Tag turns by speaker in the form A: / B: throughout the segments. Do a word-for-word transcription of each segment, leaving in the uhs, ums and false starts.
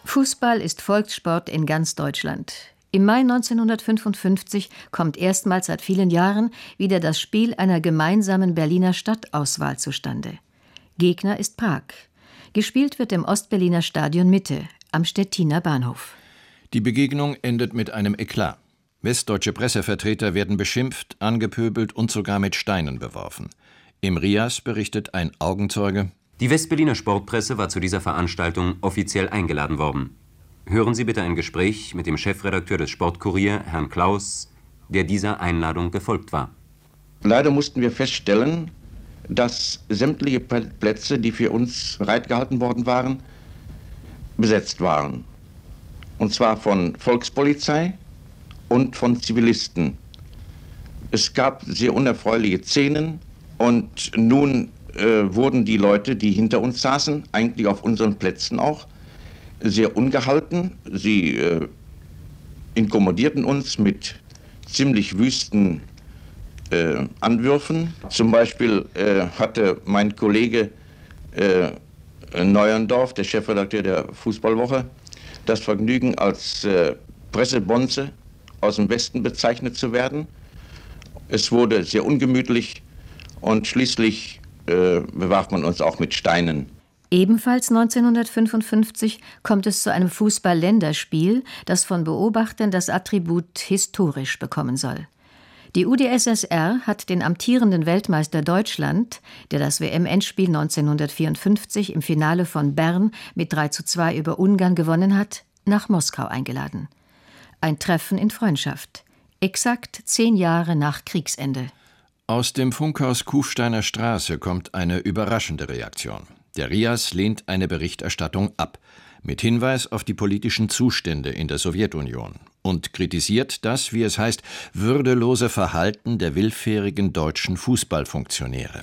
A: Fußball ist Volkssport in ganz Deutschland. Im Mai neunzehnhundertfünfundfünfzig kommt erstmals seit vielen Jahren wieder das Spiel einer gemeinsamen Berliner Stadtauswahl zustande. Gegner ist Prag. Gespielt wird im Ostberliner Stadion Mitte, am Stettiner Bahnhof.
B: Die Begegnung endet mit einem Eklat. Westdeutsche Pressevertreter werden beschimpft, angepöbelt und sogar mit Steinen beworfen. Im Rias berichtet ein Augenzeuge:
C: Die Westberliner Sportpresse war zu dieser Veranstaltung offiziell eingeladen worden. Hören Sie bitte ein Gespräch mit dem Chefredakteur des Sportkurier, Herrn Klaus, der dieser Einladung gefolgt war.
D: Leider mussten wir feststellen, dass sämtliche Plätze, die für uns bereitgehalten worden waren, besetzt waren. Und zwar von Volkspolizei und von Zivilisten. Es gab sehr unerfreuliche Szenen und nun äh, wurden die Leute, die hinter uns saßen, eigentlich auf unseren Plätzen auch, sehr ungehalten. Sie äh, inkommodierten uns mit ziemlich wüsten äh, Anwürfen. Zum Beispiel äh, hatte mein Kollege äh, Neuendorf, der Chefredakteur der Fußballwoche, das Vergnügen, als äh, Pressebonze aus dem Westen bezeichnet zu werden. Es wurde sehr ungemütlich und schließlich äh, bewarf man uns auch mit Steinen.
A: Ebenfalls neunzehnhundertfünfundfünfzig kommt es zu einem Fußball-Länderspiel, das von Beobachtern das Attribut historisch bekommen soll. Die U d S S R hat den amtierenden Weltmeister Deutschland, der das W M-Endspiel neunzehnhundertvierundfünfzig im Finale von Bern mit drei zu zwei über Ungarn gewonnen hat, nach Moskau eingeladen. Ein Treffen in Freundschaft. Exakt zehn Jahre nach Kriegsende.
B: Aus dem Funkhaus Kufsteiner Straße kommt eine überraschende Reaktion. Der Rias lehnt eine Berichterstattung ab, mit Hinweis auf die politischen Zustände in der Sowjetunion und kritisiert das, wie es heißt, würdelose Verhalten der willfährigen deutschen Fußballfunktionäre.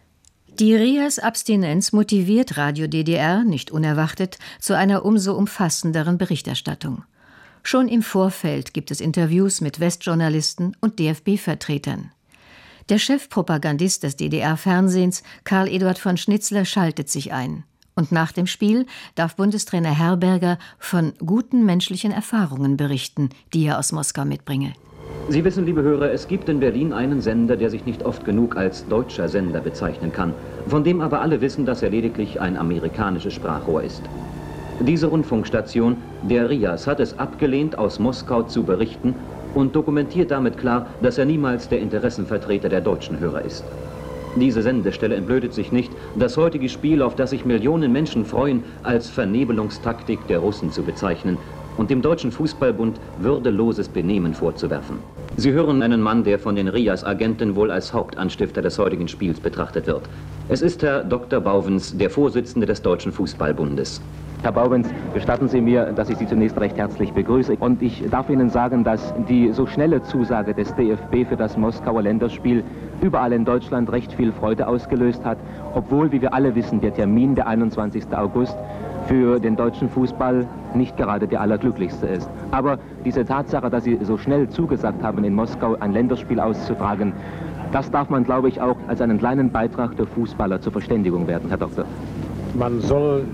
A: Die Rias-Abstinenz motiviert Radio D D R, nicht unerwartet, zu einer umso umfassenderen Berichterstattung. Schon im Vorfeld gibt es Interviews mit Westjournalisten und D F B-Vertretern. Der Chefpropagandist des D D R-Fernsehens, Karl Eduard von Schnitzler, schaltet sich ein. Und nach dem Spiel darf Bundestrainer Herberger von guten menschlichen Erfahrungen berichten, die er aus Moskau mitbringe.
E: Sie wissen, liebe Hörer, es gibt in Berlin einen Sender, der sich nicht oft genug als deutscher Sender bezeichnen kann, von dem aber alle wissen, dass er lediglich ein amerikanisches Sprachrohr ist. Diese Rundfunkstation, der Rias, hat es abgelehnt, aus Moskau zu berichten und dokumentiert damit klar, dass er niemals der Interessenvertreter der deutschen Hörer ist. Diese Sendestelle entblödet sich nicht, das heutige Spiel, auf das sich Millionen Menschen freuen, als Vernebelungstaktik der Russen zu bezeichnen und dem Deutschen Fußballbund würdeloses Benehmen vorzuwerfen. Sie hören einen Mann, der von den Rias-Agenten wohl als Hauptanstifter des heutigen Spiels betrachtet wird. Es ist Herr Doktor Bauwens, der Vorsitzende des Deutschen Fußballbundes.
F: Herr Bauwens, gestatten Sie mir, dass ich Sie zunächst recht herzlich begrüße. Und ich darf Ihnen sagen, dass die so schnelle Zusage des D F B für das Moskauer Länderspiel überall in Deutschland recht viel Freude ausgelöst hat, obwohl, wie wir alle wissen, der Termin, der einundzwanzigste August, für den deutschen Fußball nicht gerade der allerglücklichste ist. Aber diese Tatsache, dass Sie so schnell zugesagt haben, in Moskau ein Länderspiel auszutragen, das darf man, glaube ich, auch als einen kleinen Beitrag der Fußballer zur Verständigung werden, Herr Doktor.
G: Man soll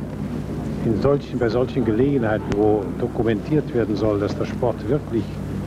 G: in solchen, bei solchen Gelegenheiten, wo dokumentiert werden soll, dass der Sport wirklich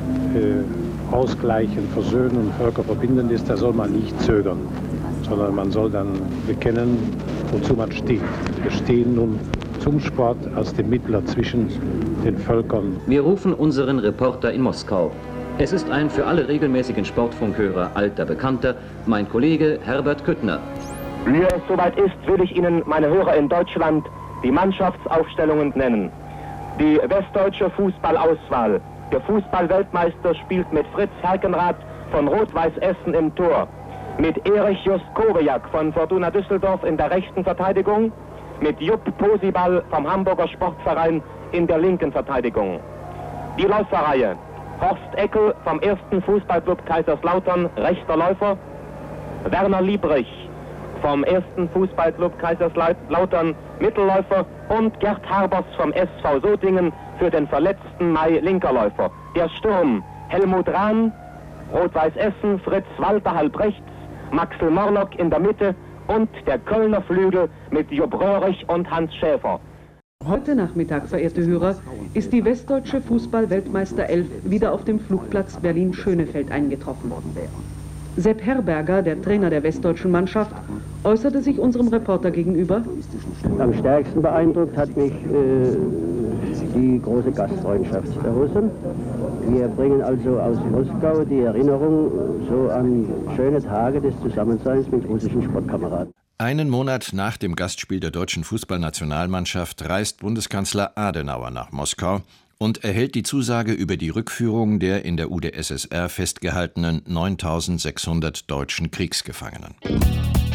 G: äh, ausgleichend, versöhnend und völkerverbindend ist, da soll man nicht zögern, sondern man soll dann bekennen, wozu man steht. Wir stehen nun zum Sport als dem Mittler zwischen den Völkern.
E: Wir rufen unseren Reporter in Moskau. Es ist ein für alle regelmäßigen Sportfunkhörer alter Bekannter, mein Kollege Herbert Küttner.
H: Wie es soweit ist, will ich Ihnen, meine Hörer in Deutschland, die Mannschaftsaufstellungen nennen. Die westdeutsche Fußballauswahl. Der Fußballweltmeister spielt mit Fritz Herkenrath von Rot-Weiß Essen im Tor, mit Erich Just Kowiak von Fortuna Düsseldorf in der rechten Verteidigung, mit Jupp Posibal vom Hamburger Sportverein in der linken Verteidigung. Die Läuferreihe: Horst Eckel vom ersten Fußballclub Kaiserslautern, rechter Läufer, Werner Liebrich vom ersten Fußballclub Kaiserslautern, Mittelläufer, und Gerd Harbers vom S V Sotingen für den verletzten Mai, linker Läufer. Der Sturm: Helmut Rahn, Rot-Weiß Essen, Fritz Walter halb rechts, Maxel Morlock in der Mitte und der Kölner Flügel mit Jupp Röhrig und Hans Schäfer.
I: Heute Nachmittag, verehrte Hörer, ist die westdeutsche Fußball-Weltmeister-Elf wieder auf dem Flugplatz Berlin-Schönefeld eingetroffen. Sepp Herberger, der Trainer der westdeutschen Mannschaft, äußerte sich unserem Reporter gegenüber.
J: Am stärksten beeindruckt hat mich äh, die große Gastfreundschaft der Russen. Wir bringen also aus Moskau die Erinnerung so an schöne Tage des Zusammenseins mit russischen Sportkameraden.
B: Einen Monat nach dem Gastspiel der deutschen Fußballnationalmannschaft reist Bundeskanzler Adenauer nach Moskau und erhält die Zusage über die Rückführung der in der U d S S R festgehaltenen neuntausendsechshundert deutschen Kriegsgefangenen.